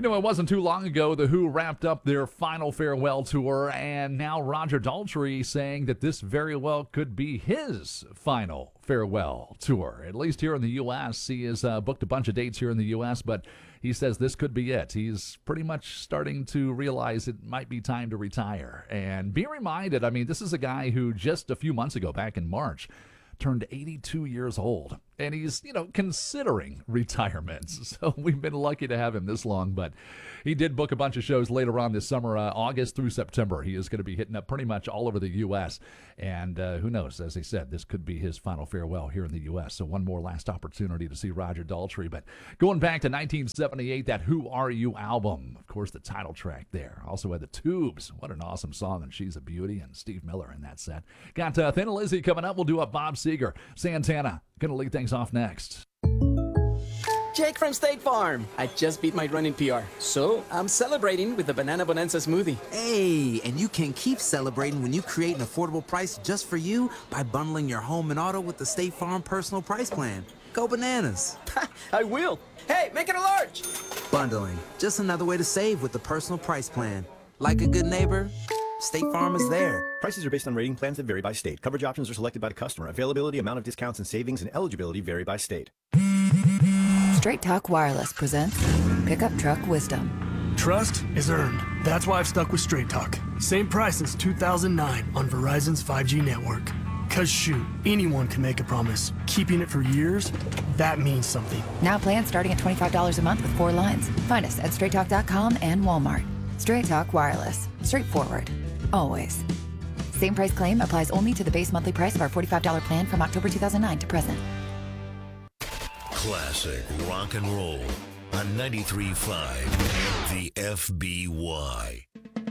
It wasn't too long ago The Who wrapped up their final farewell tour, and now Roger Daltrey saying that this very well could be his final farewell tour. At least here in the U.S. He has booked a bunch of dates here in the U.S., but he says this could be it. He's pretty much starting to realize it might be time to retire. And be reminded, this is a guy who just a few months ago, back in March, turned 82 years old, and he's, considering retirement. So we've been lucky to have him this long, but he did book a bunch of shows later on this summer, August through September. He is going to be hitting up pretty much all over the U.S., and who knows, as they said, this could be his final farewell here in the U.S., so one more last opportunity to see Roger Daltrey. But going back to 1978, that Who Are You album, of course, the title track there. Also had the Tubes. What an awesome song, and She's a Beauty, and Steve Miller in that set. Got Thin Lizzy coming up. We'll do up Bob Seger. Santana, going to lead things off next. Jake from State Farm. I just beat my running PR, so I'm celebrating with the Banana Bonanza smoothie. Hey, and you can keep celebrating when you create an affordable price just for you by bundling your home and auto with the State Farm Personal Price Plan. Go bananas. I will. Hey, make it a large. Bundling, just another way to save with the Personal Price Plan. Like a good neighbor, State Farm is there. Prices are based on rating plans that vary by state. Coverage options are selected by the customer. Availability, amount of discounts and savings, and eligibility vary by state. Straight Talk Wireless presents Pickup Truck Wisdom. Trust is earned. That's why I've stuck with Straight Talk. Same price since 2009 on Verizon's 5G network. Cause shoot, anyone can make a promise. Keeping it for years, that means something. Now plans starting at $25 a month with 4 lines. Find us at straighttalk.com and Walmart. Straight Talk Wireless. Straightforward. Always. Same price claim applies only to the base monthly price of our $45 plan from October 2009 to present. Classic rock and roll on 93.5 The FBY.